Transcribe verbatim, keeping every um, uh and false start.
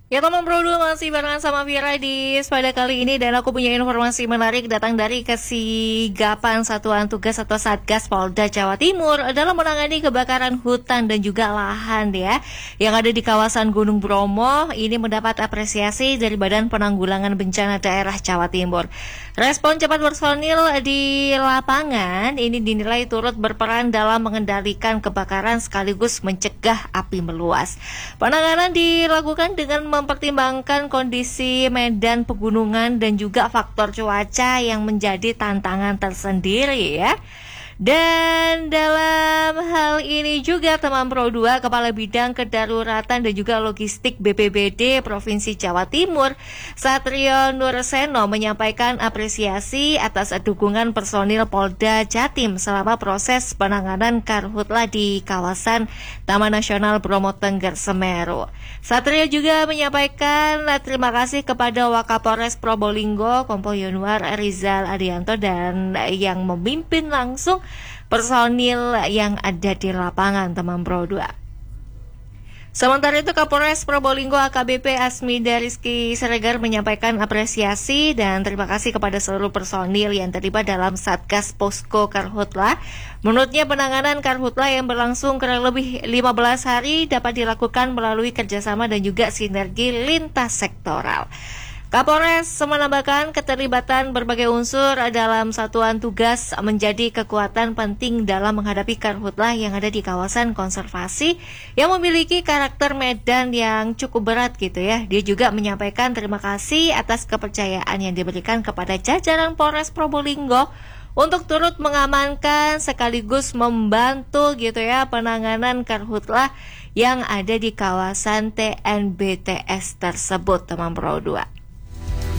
Ya teman Pro dua masih barengan sama Vira di pada kali ini, dan aku punya informasi menarik datang dari Kesigapan Satuan Tugas atau Satgas Polda Jawa Timur dalam menangani kebakaran hutan dan juga lahan ya yang ada di kawasan Gunung Bromo. Ini mendapat apresiasi dari Badan Penanggulangan Bencana Daerah Jawa Timur. Respon cepat personil di lapangan ini dinilai turut berperan dalam mengendalikan kebakaran sekaligus mencegah api meluas. Penanganan dilakukan dengan mempertimbangkan kondisi medan pegunungan dan juga faktor cuaca yang menjadi tantangan tersendiri ya. Dan dalam hal ini juga teman Pro dua, Kepala Bidang Kedaruratan dan juga Logistik B P B D Provinsi Jawa Timur, Satrio Nurseno, menyampaikan apresiasi atas dukungan personil Polda Jatim selama proses penanganan karhutla di kawasan Taman Nasional Bromo Tengger Semeru. Satrio juga menyampaikan terima kasih kepada Wakapolres Probolinggo, Kompol Yanuar Rizal Adianto, dan yang memimpin langsung personil yang ada di lapangan teman Pro dua. Sementara itu Kapolres Probolinggo A K B P Asmida Rizky Siregar menyampaikan apresiasi dan terima kasih kepada seluruh personil yang terlibat dalam Satgas Posko Karhutla. Menurutnya penanganan karhutla yang berlangsung kurang lebih lima belas hari dapat dilakukan melalui kerjasama dan juga sinergi lintas sektoral. Kapolres menambahkan keterlibatan berbagai unsur dalam satuan tugas menjadi kekuatan penting dalam menghadapi karhutla yang ada di kawasan konservasi yang memiliki karakter medan yang cukup berat gitu ya. Dia juga menyampaikan terima kasih atas kepercayaan yang diberikan kepada jajaran Polres Probolinggo untuk turut mengamankan sekaligus membantu gitu ya penanganan karhutla yang ada di kawasan T N B T S tersebut teman Pro dua.